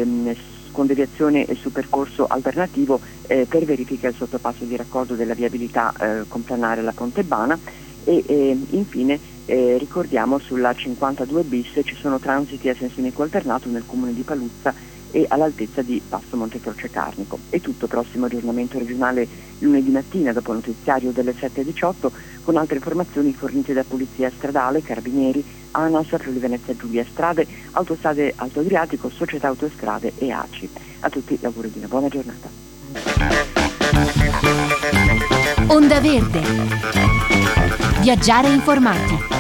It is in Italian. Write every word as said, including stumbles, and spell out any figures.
ehm, con deviazione su percorso alternativo eh, per verifica del sottopasso di raccordo della viabilità eh, complanare alla Pontebana. E eh, infine eh, ricordiamo sulla cinquantadue bis ci sono transiti a senso unico alternato nel comune di Paluzza e all'altezza di Passo Montecroce Carnico. È tutto, prossimo aggiornamento regionale lunedì mattina dopo il notiziario delle sette e diciotto con altre informazioni fornite da Polizia Stradale, Carabinieri, ANAS, Friuli Venezia Giulia, Strade, Autostrade Alto Adriatico, Società Autostrade e A C I. A tutti l'auguro di una buona giornata. Onda Verde. Viaggiare informati.